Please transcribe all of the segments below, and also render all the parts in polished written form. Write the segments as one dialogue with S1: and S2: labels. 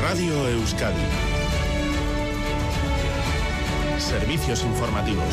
S1: Radio Euskadi. Servicios informativos.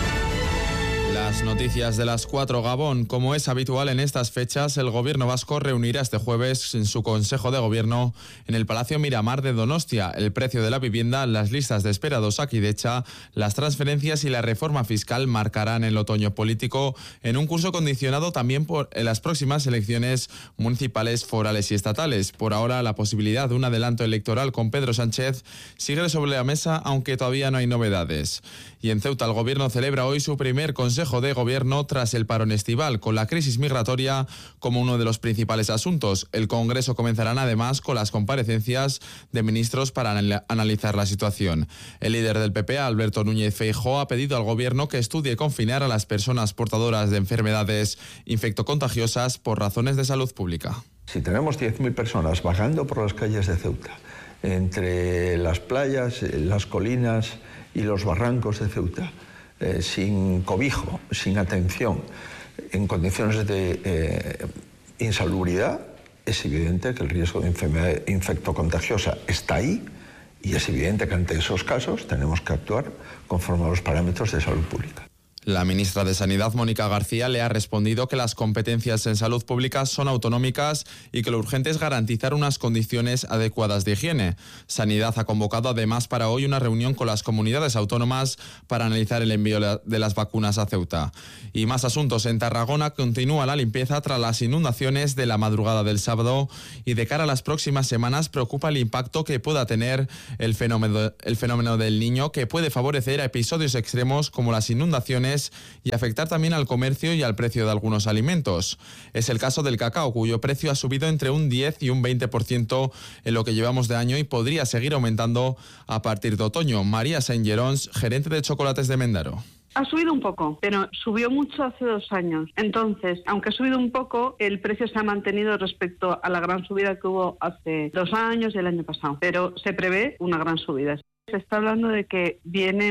S2: Las noticias de las 4, Gabón. Como es habitual en estas fechas, el Gobierno vasco reunirá este jueves en su Consejo de Gobierno en el Palacio Miramar de Donostia el precio de la vivienda, las listas de espera de Osakidetza, las transferencias y la reforma fiscal marcarán el otoño político en un curso condicionado también por las próximas elecciones municipales, forales y estatales. Por ahora, la posibilidad de un adelanto electoral con Pedro Sánchez sigue sobre la mesa, aunque todavía no hay novedades. Y en Ceuta, el Gobierno celebra hoy su primer Consejo de Gobierno tras el parón estival, con la crisis migratoria como uno de los principales asuntos. El Congreso comenzará además con las comparecencias de ministros para analizar la situación. El líder del PP, Alberto Núñez Feijóo, ha pedido al Gobierno que estudie confinar a las personas portadoras de enfermedades infectocontagiosas por razones de salud pública.
S3: Si tenemos 10.000 personas vagando por las calles de Ceuta, entre las playas, las colinas y los barrancos de Ceuta, sin cobijo, sin atención, en condiciones de insalubridad, es evidente que el riesgo de enfermedad infectocontagiosa está ahí y es evidente que ante esos casos tenemos que actuar conforme a los parámetros de salud pública.
S2: La ministra de Sanidad, Mónica García, le ha respondido que las competencias en salud pública son autonómicas y que lo urgente es garantizar unas condiciones adecuadas de higiene. Sanidad ha convocado además para hoy una reunión con las comunidades autónomas para analizar el envío de las vacunas a Ceuta. Y más asuntos. En Tarragona continúa la limpieza tras las inundaciones de la madrugada del sábado y de cara a las próximas semanas preocupa el impacto que pueda tener el fenómeno del Niño, que puede favorecer a episodios extremos como las inundaciones y afectar también al comercio y al precio de algunos alimentos. Es el caso del cacao, cuyo precio ha subido entre un 10 y un 20% en lo que llevamos de año y podría seguir aumentando a partir de otoño. María Saint-Gerons, gerente de chocolates de Mendaro.
S4: Ha subido un poco, pero subió mucho hace 2 años. Entonces, aunque ha subido un poco, el precio se ha mantenido respecto a la gran subida que hubo hace 2 años y el año pasado. Pero se prevé una gran subida. Se está hablando de que viene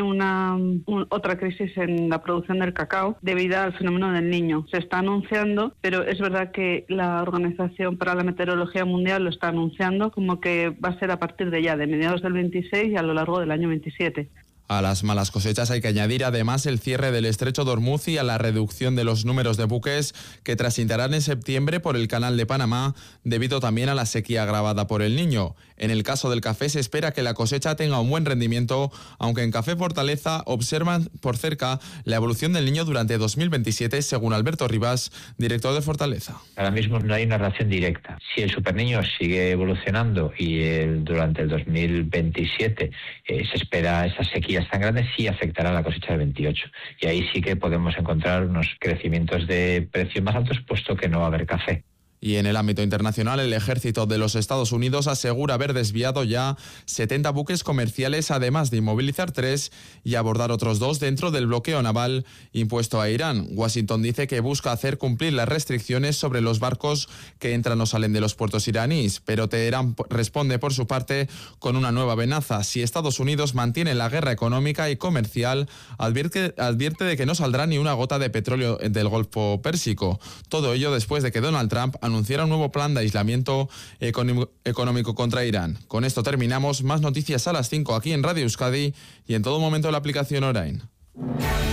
S4: otra crisis en la producción del cacao debido al fenómeno del Niño. Se está anunciando, pero es verdad que la Organización para la Meteorología Mundial lo está anunciando como que va a ser a partir de mediados del 26 y a lo largo del año 27.
S2: A las malas cosechas hay que añadir además el cierre del estrecho de Hormuz y a la reducción de los números de buques que transitarán en septiembre por el Canal de Panamá debido también a la sequía agravada por el Niño. En el caso del café se espera que la cosecha tenga un buen rendimiento, aunque en Café Fortaleza observan por cerca la evolución del Niño durante 2027, según Alberto Rivas, director de Fortaleza.
S5: Ahora mismo no hay una relación directa. Si el superniño sigue evolucionando y durante el 2027 se espera esa sequía tan grandes, sí afectará la cosecha del 28. Y ahí sí que podemos encontrar unos crecimientos de precios más altos, puesto que no va a haber café.
S2: Y en el ámbito internacional, el ejército de los Estados Unidos asegura haber desviado ya 70 buques comerciales, además de inmovilizar 3 y abordar otros 2 dentro del bloqueo naval impuesto a Irán. Washington dice que busca hacer cumplir las restricciones sobre los barcos que entran o salen de los puertos iraníes, pero Teherán responde por su parte con una nueva amenaza. Si Estados Unidos mantiene la guerra económica y comercial, advierte de que no saldrá ni una gota de petróleo del Golfo Pérsico. Todo ello después de que Donald Trump anunciara un nuevo plan de aislamiento económico contra Irán. Con esto terminamos. Más noticias a las 5 aquí en Radio Euskadi y en todo momento en la aplicación Orain.